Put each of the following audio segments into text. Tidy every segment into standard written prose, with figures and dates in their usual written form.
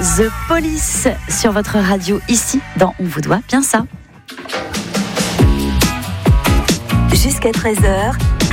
The Police sur votre radio ici dans On vous doit bien ça. Jusqu'à 13h.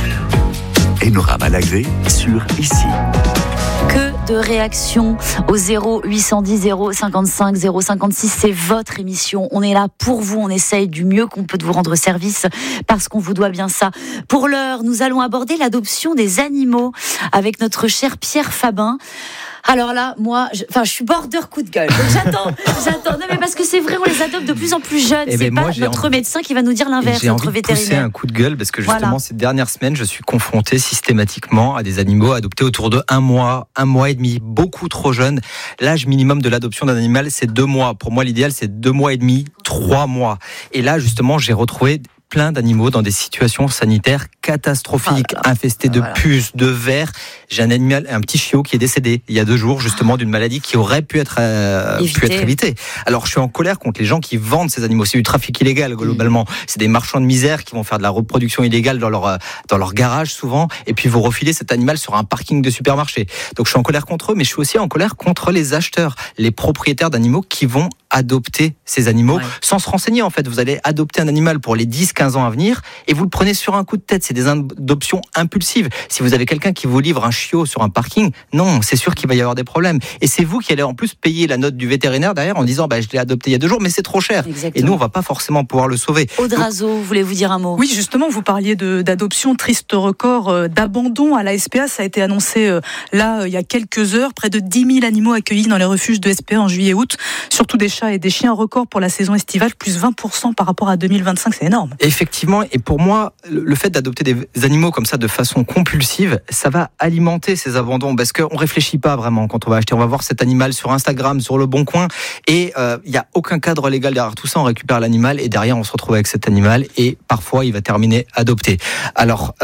Enora Malagré sur Ici. Que de réactions au 0810 055 056, c'est votre émission. On est là pour vous, on essaye du mieux qu'on peut de vous rendre service parce qu'on vous doit bien ça. Pour l'heure, nous allons aborder l'adoption des animaux avec notre cher Pierre Fabin. Alors là, moi, je suis border coup de gueule. Donc j'attends. Non, mais parce que c'est vrai, on les adopte de plus en plus jeunes. C'est pas notre médecin qui va nous dire l'inverse, notre vétérinaire. J'ai envie de pousser un coup de gueule parce que justement, Ces dernières semaines, je suis confronté systématiquement à des animaux adoptés autour de 1 mois et demi, beaucoup trop jeunes. L'âge minimum de l'adoption d'un animal, c'est 2 mois. Pour moi, l'idéal, c'est 2 mois et demi, 3 mois. Et là, justement, j'ai retrouvé plein d'animaux dans des situations sanitaires catastrophiques, infestés de puces, de vers. J'ai un petit chiot qui est décédé il y a 2 jours, justement, d'une maladie qui aurait pu être évitée. Alors, je suis en colère contre les gens qui vendent ces animaux. C'est du trafic illégal, globalement. C'est des marchands de misère qui vont faire de la reproduction illégale dans leur garage, souvent, et puis vous refilez cet animal sur un parking de supermarché. Donc, je suis en colère contre eux, mais je suis aussi en colère contre les acheteurs, les propriétaires d'animaux qui vont adopter ces animaux sans se renseigner, en fait. Vous allez adopter un animal pour les 10-15 ans à venir et vous le prenez sur un coup de tête. C'est des adoptions impulsives. Si vous avez quelqu'un qui vous livre un chiot sur un parking, non, c'est sûr qu'il va y avoir des problèmes. Et c'est vous qui allez en plus payer la note du vétérinaire derrière en disant je l'ai adopté il y a 2 jours, mais c'est trop cher. Exactement. Et nous, on va pas forcément pouvoir le sauver. Aude Razo, voulez-vous dire un mot ? Oui, justement, vous parliez d'adoption, triste record d'abandon à la SPA. Ça a été annoncé il y a quelques heures. Près de 10 000 animaux accueillis dans les refuges de SPA en juillet-août. Surtout des chats et des chiens, record pour la saison estivale, plus 20% par rapport à 2025, c'est énorme. Effectivement, et pour moi, le fait d'adopter des animaux comme ça de façon compulsive, ça va alimenter ces abandons, parce qu'on réfléchit pas vraiment quand on va acheter. On va voir cet animal sur Instagram, sur Le Bon Coin, et il n'y a aucun cadre légal derrière tout ça. On récupère l'animal, et derrière, on se retrouve avec cet animal, et parfois, il va terminer adopté. Alors,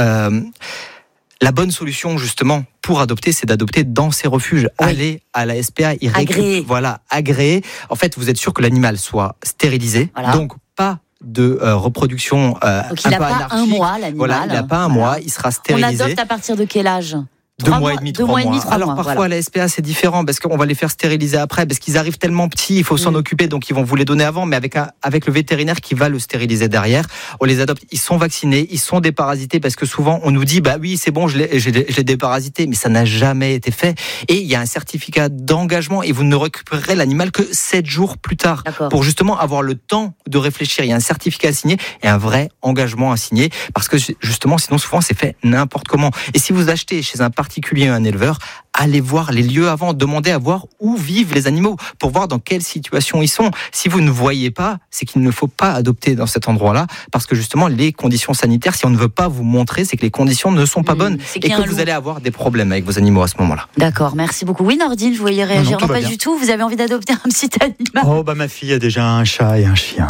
la bonne solution, justement, pour adopter, c'est d'adopter dans ces refuges. Allez à la SPA, agréé. En fait, vous êtes sûr que l'animal soit stérilisé, donc pas de reproduction donc il n'a pas 1 mois, l'animal. Voilà, il n'a pas 1 mois, il sera stérilisé. On adopte à partir de quel âge ? 2 mois et demi, 3 mois. Alors parfois à la SPA c'est différent parce qu'on va les faire stériliser après parce qu'ils arrivent tellement petits, il faut s'en occuper, donc ils vont vous les donner avant, mais avec le vétérinaire qui va le stériliser derrière. On les adopte, ils sont vaccinés, ils sont déparasités parce que souvent on nous dit oui c'est bon, je l'ai déparasité, mais ça n'a jamais été fait. Et il y a un certificat d'engagement et vous ne récupérerez l'animal que 7 jours plus tard. Pour justement avoir le temps de réfléchir. Il y a un certificat à signer et un vrai engagement à signer parce que justement sinon souvent c'est fait n'importe comment. Et si vous achetez chez un particulier, un éleveur, allez voir les lieux avant, demandez à voir où vivent les animaux pour voir dans quelle situation ils sont. Si vous ne voyez pas, c'est qu'il ne faut pas adopter dans cet endroit-là parce que justement les conditions sanitaires, si on ne veut pas vous montrer, c'est que les conditions ne sont pas bonnes et que vous allez avoir des problèmes avec vos animaux à ce moment-là. D'accord, merci beaucoup. Oui, Nordine, je voyais réagir. Non, pas du tout. Vous avez envie d'adopter un petit animal ? Ma fille a déjà un chat et un chien.